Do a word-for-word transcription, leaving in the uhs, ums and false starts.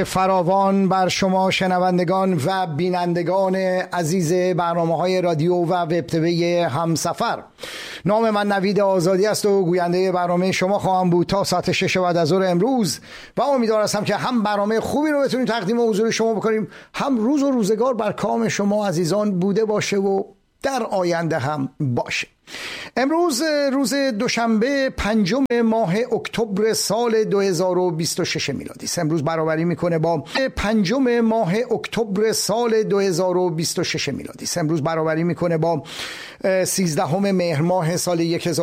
فراوان بر شما شنوندگان و بینندگان عزیز برنامه‌های رادیو و وب تیوی همسفر. نام من نوید آزادی است و گوینده برنامه شما خواهم بود تا ساعت شش بعد از ظهر امروز و امیدوار هستم که هم برنامه خوبی رو بتونیم تقدیم حضور شما بکنیم، هم روز و روزگار بر کام شما عزیزان بوده باشه و در آینده هم باشه. امروز روز دوشنبه پنجم ماه اکتبر سال دو هزار و بیست و شش میلادی است. امروز برابری میکنه با پنجم ماه اکتبر سال دو هزار و بیست و شش میلادی است. امروز برابری میکنه با سیزدهم مهر ماه سال